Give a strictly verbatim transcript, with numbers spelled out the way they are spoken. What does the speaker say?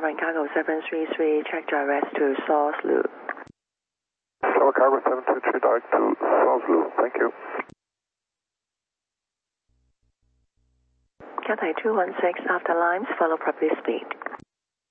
Caravan Cargo seven three three, check direct to Source Loop. Caravan Cargo seven two three, direct to Source Loop. Thank you. Cathay two one six, after lines, follow properly speed.